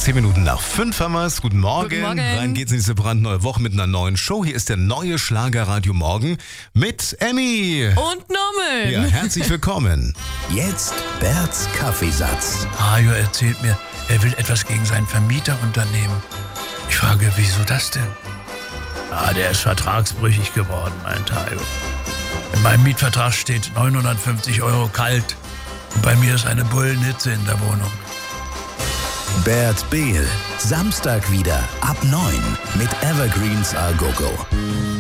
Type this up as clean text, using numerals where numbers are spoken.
10 Minuten nach 5 haben wir es. Guten Morgen. Guten Morgen. Rein geht's in diese brandneue Woche mit einer neuen Show. Hier ist der neue Schlagerradio Morgen mit Emmy. Und Norman. Ja, herzlich willkommen. Jetzt Berts Kaffeesatz. Hajo erzählt mir, er will etwas gegen seinen Vermieter unternehmen. Ich frage, wieso das denn? Der ist vertragsbrüchig geworden, meint Hajo. In meinem Mietvertrag steht 950 € kalt. Und bei mir ist eine Bullenhitze in der Wohnung. Bert Behl. Samstag wieder ab 9 mit Evergreens A Go Go.